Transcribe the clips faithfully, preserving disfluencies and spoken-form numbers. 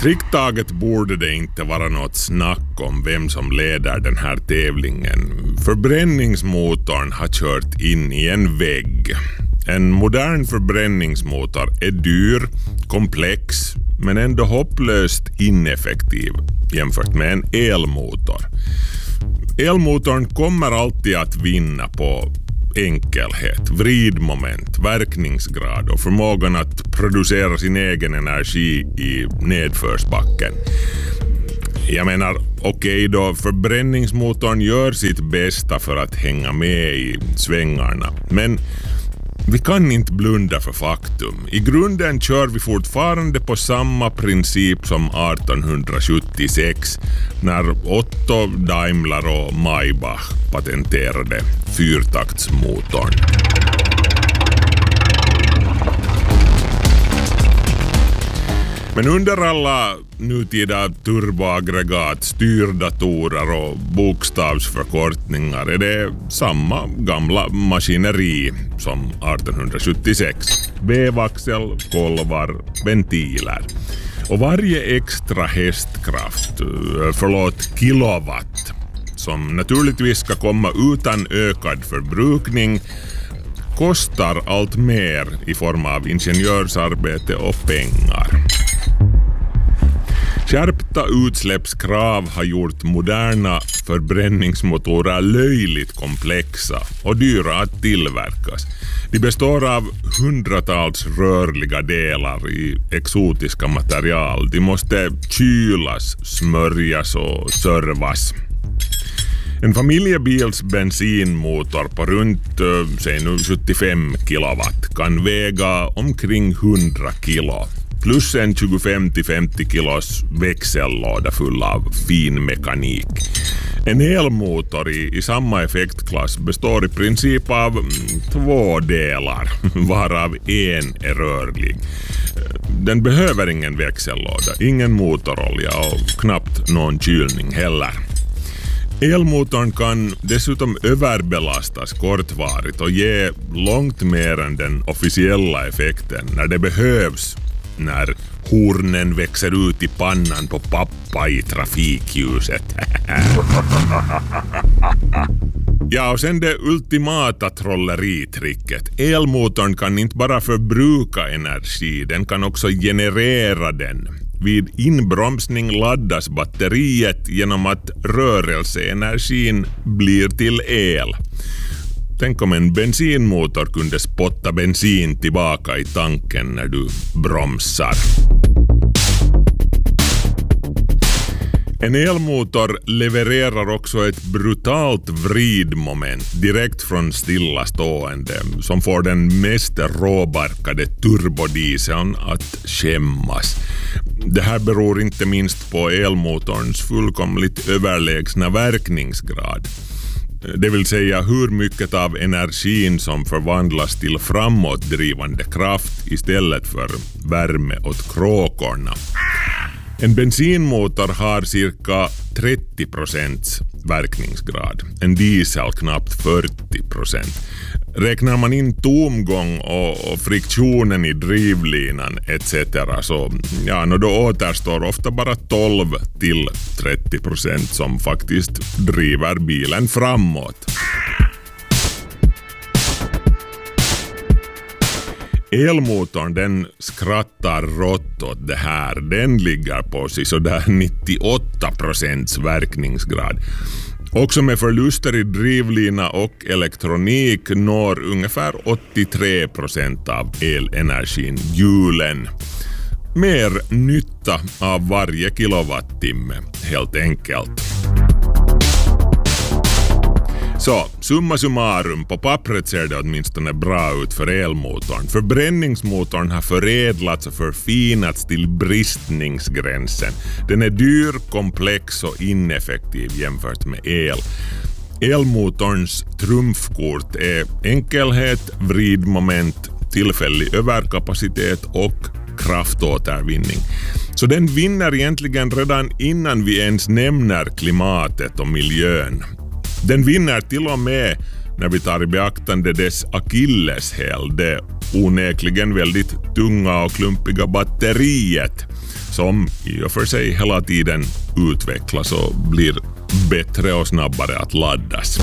Strikt taget borde det inte vara något snack om vem som leder den här tävlingen. Förbränningsmotorn har kört in i en vägg. En modern förbränningsmotor är dyr, komplex, men ändå hopplöst ineffektiv jämfört med en elmotor. Elmotorn kommer alltid att vinna på enkelhet, vridmoment, verkningsgrad och förmågan att producera sin egen energi i nedförsbacken. Jag menar, okej okay då, förbränningsmotorn gör sitt bästa för att hänga med i svängarna, men vi kan inte blunda för faktum. I grunden kör vi fortfarande på samma princip som arton sjuttiosex när Otto, Daimler och Maybach patenterade fyrtaktsmotorn. Men under alla nutida turboaggregat, styrdatorer och bokstavsförkortningar är det samma gamla maskineri som arton sjuttiosex. Vevaxel, kolvar, ventiler. Och varje extra hästkraft, förlåt kilowatt, som naturligtvis ska komma utan ökad förbrukning, kostar allt mer i form av ingenjörsarbete och pengar. Skärpta utsläppskrav har gjort moderna förbränningsmotorer löjligt komplexa och dyra att tillverkas. De består av hundratals rörliga delar i exotiska material. De måste kylas, smörjas och servas. En familjebils bensinmotor på runt säg nu sjuttiofem kilowatt kan väga omkring hundra kilo. Plus en tjugofem till femtio kilos växellåda full av fin mekanik. En elmotor i, i samma effektklass består i princip av mm, två delar, varav en är rörlig. Den behöver ingen växellåda, ingen motorolja och knappt någon kylning heller. Elmotorn kan dessutom överbelastas kortvarigt och ge långt mer än den officiella effekten när det behövs, när hornen växer ut i pannan på pappa i trafikljuset. Ja, och sen det ultimata trolleritricket. Elmotorn kan inte bara förbruka energi, den kan också generera den. Vid inbromsning laddas batteriet genom att rörelseenergin blir till el. Tänk om en bensinmotor kunde spotta bensin tillbaka i tanken när du bromsar. En elmotor levererar också ett brutalt vridmoment direkt från stillastående som får den mest råbarkade turbodieseln att skämmas. Det här beror inte minst på elmotorns fullkomligt överlägsna verkningsgrad. Det vill säga hur mycket av energin som förvandlas till framåtdrivande kraft istället för värme åt kråkorna. En bensinmotor har cirka trettio procent verkningsgrad, en diesel knappt fyrtio procent. Räknar man in tomgång och, och friktionen i drivlinan et cetera så ja, då återstår ofta bara tolv till trettio procent som faktiskt driver bilen framåt. Elmotorn den skrattar rått åt det här. Den ligger på sig sådär nittioåtta procent verkningsgrad. Också med förluster i drivlina och elektronik når ungefär åttiotre procent av elenergin hjulen. Mer nytta av varje kilowattimme, helt enkelt. Så, summa summarum, på pappret ser det åtminstone bra ut för elmotorn. Förbränningsmotorn har förädlats och förfinats till bristningsgränsen. Den är dyr, komplex och ineffektiv jämfört med el. Elmotorns trumfkort är enkelhet, vridmoment, tillfällig överkapacitet och kraftåtervinning. Så den vinner egentligen redan innan vi ens nämner klimatet och miljön. Den vinner till och med när vi tar i beaktande dess akilleshäl, det onekligen väldigt tunga och klumpiga batteriet som i och för sig hela tiden utvecklas och blir bättre och snabbare att laddas.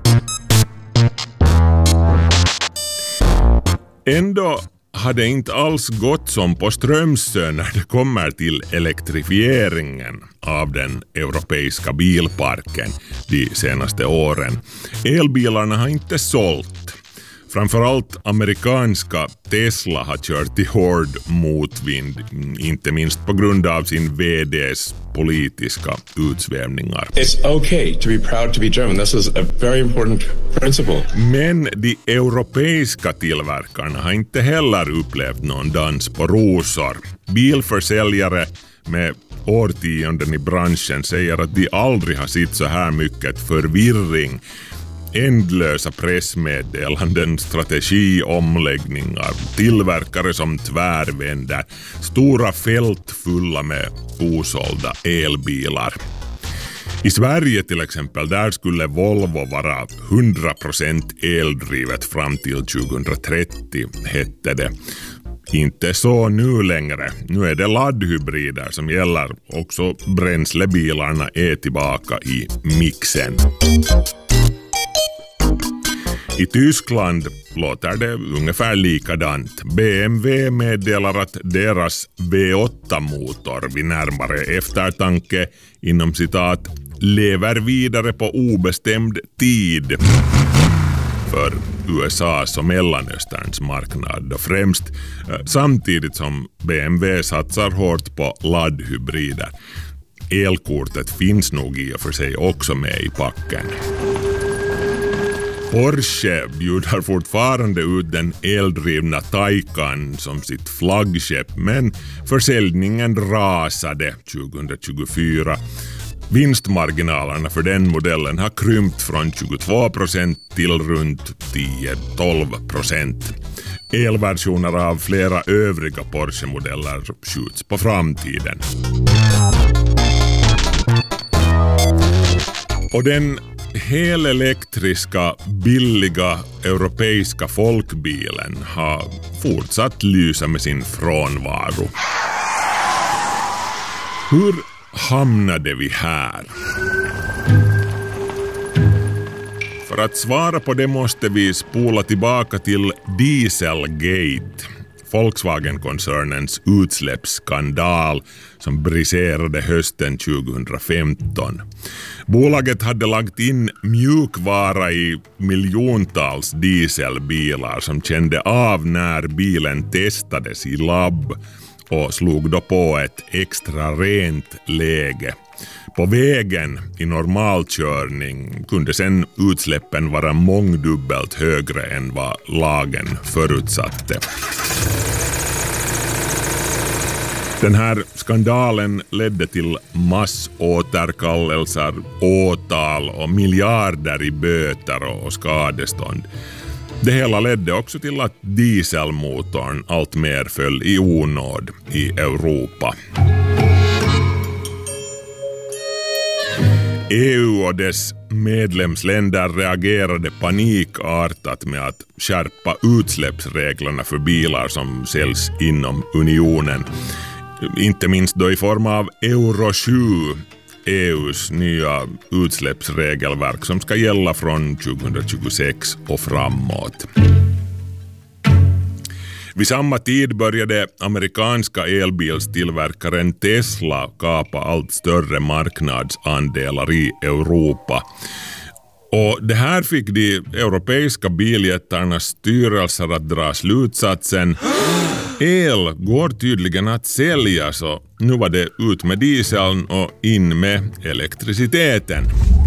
Ändå hade inte alls gått som på Strömsö när det kommer till elektrifieringen av den europeiska bilparken de senaste åren. Elbilarna har inte sålt. Framförallt amerikanska Tesla har kört i hård motvind, inte minst på grund av sin vd:s politiska utsvävningar. It's okay to be proud to be German. This is a very important principle. Men de europeiska tillverkarna har inte heller upplevt någon dans på rosor. Bilförsäljare med årtionden i branschen säger att de aldrig har sett så här mycket förvirring. Ändlösa pressmeddelanden, strategiomläggningar, tillverkare som tvärvänder, stora fält fulla med osålda elbilar. I Sverige till exempel, där skulle Volvo vara hundra procent eldrivet fram till tjugohundratrettio, hette det. Inte så nu längre. Nu är det laddhybrider som gäller. Också bränslebilarna är tillbaka i mixen. I Tyskland låter det ungefär likadant. B M W meddelar att deras V åtta-motor vid närmare eftertanke inom citat lever vidare på obestämd tid för U S A:s och Mellanösterns marknad och främst, samtidigt som B M W satsar hårt på laddhybrider. Elkortet finns nog i och för sig också med i packen. Porsche bjuder fortfarande ut den eldrivna Taycan som sitt flaggskepp, men försäljningen rasade tjugohundratjugofyra. Vinstmarginalerna för den modellen har krympt från tjugotvå procent till runt tio till tolv procent. Elversioner av flera övriga Porsche-modeller skjuts på framtiden. Och den helelektriska, billiga europeiska folkbilen har fortsatt lysa med sin frånvaro. Hur hamnade vi här? För att svara på det måste vi spola tillbaka till Dieselgate, Volkswagen-koncernens utsläppsskandal som briserade hösten tjugohundrafemton. Bolaget hade lagt in mjukvara i miljontals dieselbilar som kände av när bilen testades i labb och slog då på ett extra rent läge. På vägen i normalkörning kunde sedan utsläppen vara mångdubbelt högre än vad lagen förutsatte. Den här skandalen ledde till massåterkallelser, åtal och miljarder i böter och skadestånd. Det hela ledde också till att dieselmotorn allt mer föll i onåd i Europa. E U och dess medlemsländer reagerade panikartat med att skärpa utsläppsreglerna för bilar som säljs inom unionen. Inte minst då i form av Euro sju, E U:s nya utsläppsregelverk som ska gälla från tjugohundratjugosex och framåt. Vid samma tid började amerikanska elbilstillverkaren Tesla kapa allt större marknadsandelar i Europa. Och det här fick de europeiska biljättarnas styrelser att dra slutsatsen: el går tydligen att sälja, så nu var det ut med dieseln och in med elektriciteten.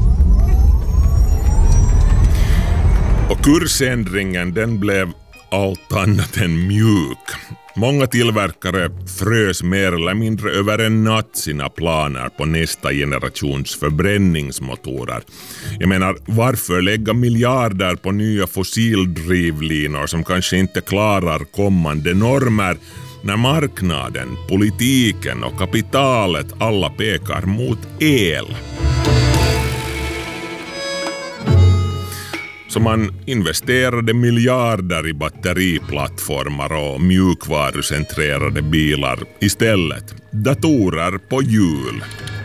Och kursändringen den blev allt annat än mjuk. Många tillverkare frös mer eller mindre över en natt sina planer på nästa generations förbränningsmotorer. Jag menar, varför lägga miljarder på nya fossildrivlinor som kanske inte klarar kommande normer när marknaden, politiken och kapitalet alla pekar mot el? Så man investerade miljarder i batteriplattformar och mjukvarucentrerade bilar istället. Datorer på hjul.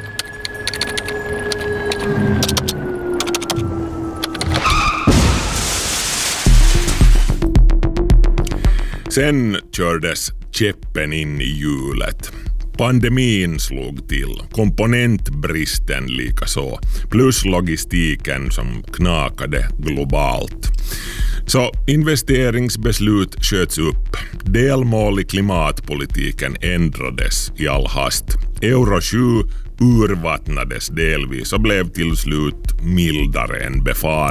Sen kördes käppen in i hjulet. Pandemin slog till, komponentbristen likaså, plus logistiken som knakade globalt. Så investeringsbeslut sköts upp. Delmål i klimatpolitiken ändrades i all hast. Euro sju urvattnades delvis och blev till slut mildare än befarat.